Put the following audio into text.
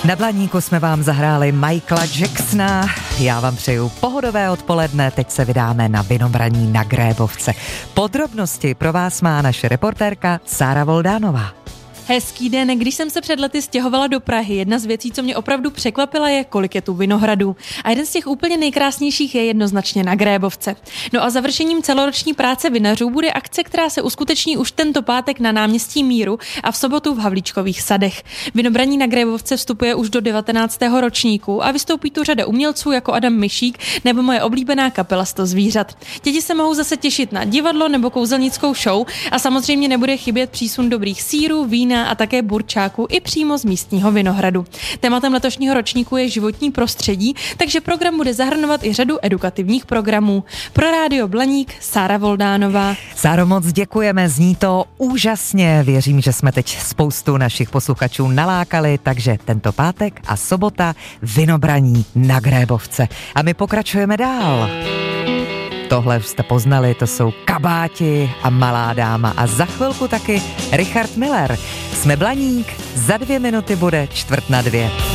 Na Blaníku jsme vám zahráli Michaela Jacksona. Já vám přeju pohodové odpoledne, teď se vydáme na vinobraní na Grébovce. Podrobnosti pro vás má naše reportérka Sára Voldánová. Hezký den, když jsem se před lety stěhovala do Prahy, jedna z věcí, co mě opravdu překvapila, je, kolik je tu vinohradů. A jeden z těch úplně nejkrásnějších je jednoznačně na Grébovce. No a završením celoroční práce vinařů bude akce, která se uskuteční už tento pátek na náměstí Míru a v sobotu v Havlíčkových sadech. Vinobraní na Grébovce vstupuje už do 19. ročníku a vystoupí tu řada umělců jako Adam Myšík nebo moje oblíbená kapela 100 zvířat. Děti se mohou zase těšit na divadlo nebo kouzelnickou show a samozřejmě nebude chybět přísun dobrých sýrů, vína a také burčáku i přímo z místního vinohradu. Tématem letošního ročníku je životní prostředí, takže program bude zahrnovat i řadu edukativních programů. Pro Rádio Blaník Sára Voldánová. Sáro, moc děkujeme, zní to úžasně. Věřím, že jsme teď spoustu našich posluchačů nalákali, takže tento pátek a sobota vinobraní na Grébovce. A my pokračujeme dál. Tohle už jste poznali, to jsou Kabáti a Malá dáma a za chvilku taky Richard Miller. Jsme Blaník, za 2 minuty bude 1:45.